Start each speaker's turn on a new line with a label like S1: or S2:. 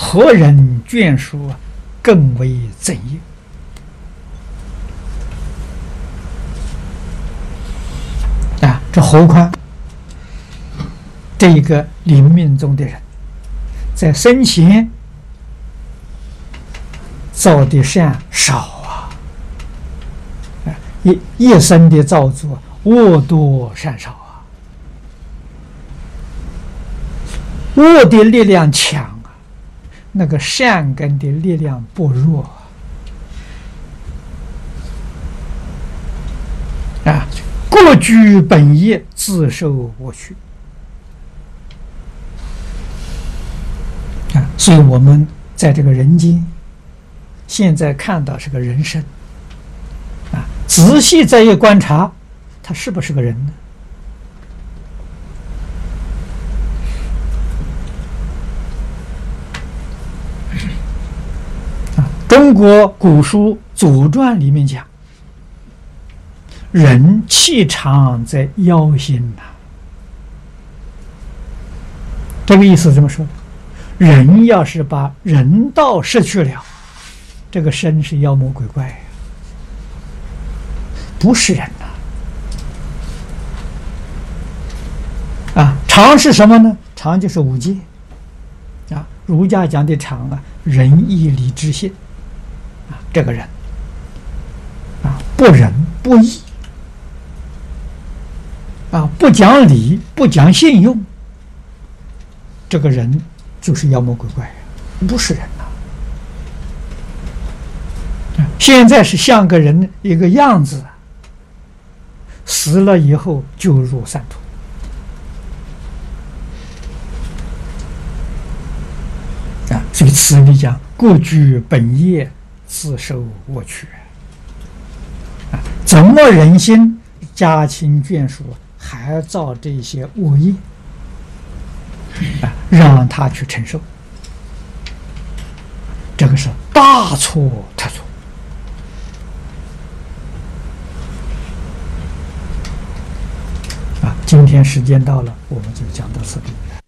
S1: 何人眷属更为怎业？这何况这一个临命中的人，在生前造的善少啊，一生的造作恶多善少啊，恶的力量强啊，那个善根的力量不弱啊。各居本业，自受我取啊！所以我们在这个人间，现在看到是个人生啊，仔细再一观察，他是不是个人呢？啊，中国古书《左传》里面讲。人气长在腰心呐，这个意思怎么说？人要是把人道失去了，这个身是妖魔鬼怪呀，不是人呐。啊，常是什么呢？常就是五戒啊，儒家讲的常啊，仁义礼智信啊，这个人啊，不仁不义。啊，不讲理，不讲信用，这个人就是妖魔鬼怪，不是人呐。现在是像个人一个样子，死了以后就入三途。啊，所以此理讲，各居本业，自受我取。啊，怎么忍心家亲眷属？还造这些恶业啊，让他去承受，这个是大错特错啊！今天时间到了，我们就讲到此地。